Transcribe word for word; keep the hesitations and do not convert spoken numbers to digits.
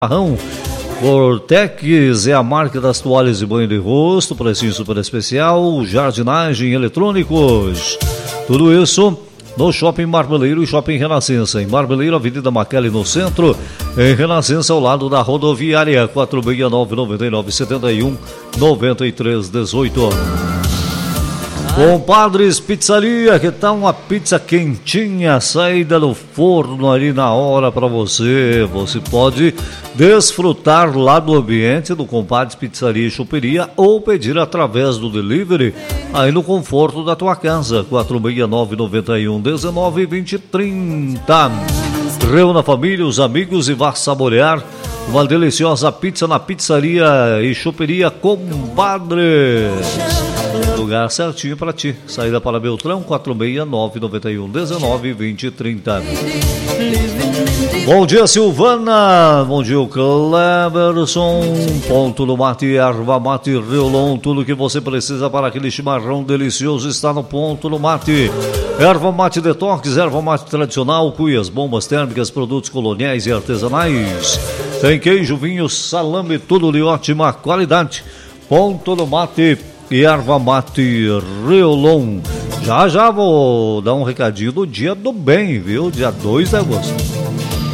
Chimarrão Vortex é a marca das toalhas de banho de rosto, precinho super especial, jardinagem, eletrônicos. Tudo isso no Shopping Marmeleiro e Shopping Renascença. Em Marmeleiro, Avenida Macalli no centro. Em Renascença, ao lado da rodoviária. Quatro seis nove, nove nove sete um, nove três um oito. Compadres Pizzaria, que tá uma pizza quentinha, saída do forno ali na hora para você. Você pode desfrutar lá do ambiente do Compadres Pizzaria e Choperia ou pedir através do delivery aí no conforto da tua casa. Quatro seis nove, nove um, um nove, dois zero três zero. Reúna a família, os amigos e vá saborear uma deliciosa pizza na Pizzaria e Choperia Compadres. Lugar certinho para ti. Saída para Beltrão, quatro seis nove, nove um, um nove, dois zero três zero. Bom dia, Silvana. Bom dia, Cleberson. Ponto no Mate, erva mate, Riolon. Tudo que você precisa para aquele chimarrão delicioso está no Ponto no Mate. Erva mate detox, erva mate tradicional, cuias, bombas térmicas, produtos coloniais e artesanais. Tem queijo, vinho, salame, tudo de ótima qualidade. Ponto no Mate e erva mate Riolon. Já já vou dar um recadinho do Dia do Bem, viu? Dia dois de agosto.